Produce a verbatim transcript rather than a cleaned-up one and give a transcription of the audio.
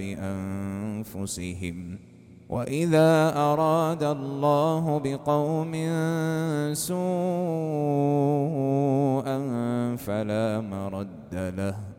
بأنفسهم وإذا أراد الله بقوم سوءا فلا مرد له